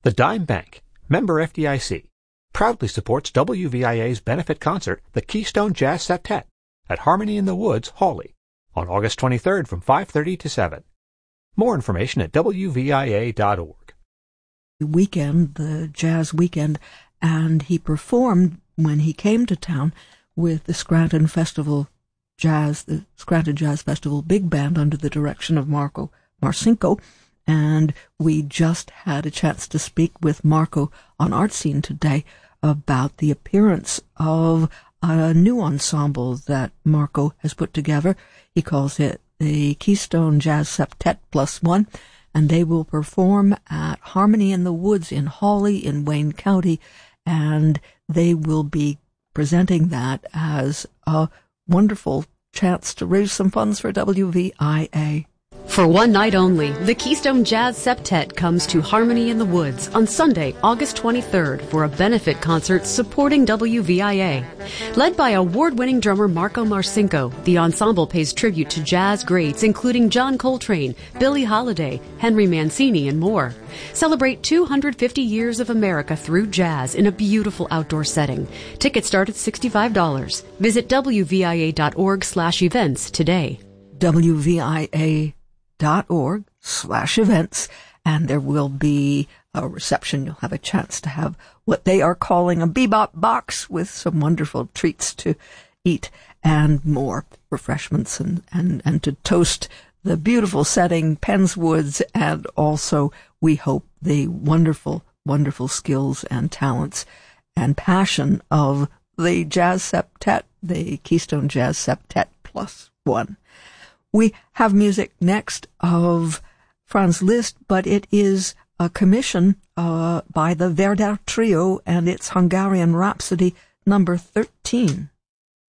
The Dime Bank, member FDIC, proudly supports WVIA's benefit concert, the Keystone Jazz Septet, at Harmony in the Woods, Hawley, on August 23rd from 5:30 to 7. More information at WVIA.org. Weekend, the jazz weekend, and he performed when he came to town with the Scranton Festival Jazz, the Scranton Jazz Festival Big Band under the direction of Marco Marcinko, and we just had a chance to speak with Marco on Art Scene today about the appearance of a new ensemble that Marco has put together. He calls it the Keystone Jazz Septet +1, and they will perform at Harmony in the Woods in Hawley in Wayne County, and they will be presenting that as a wonderful chance to raise some funds for WVIA. For one night only, the Keystone Jazz Septet comes to Harmony in the Woods on Sunday, August 23rd for a benefit concert supporting WVIA. Led by award-winning drummer Marco Marcinko, the ensemble pays tribute to jazz greats including John Coltrane, Billie Holiday, Henry Mancini, and more. Celebrate 250 years of America through jazz in a beautiful outdoor setting. Tickets start at $65. Visit WVIA.org/events today. WVIA.org/events, and there will be a reception. You'll have a chance to have what they are calling a bebop box with some wonderful treats to eat and more refreshments and to toast the beautiful setting, Penns Woods, and also, we hope, the wonderful, wonderful skills and talents and passion of the Jazz Septet, the Keystone Jazz Septet +1. We have music next of Franz Liszt, but it is a commission by the Verdar Trio, and it's Hungarian Rhapsody number 13.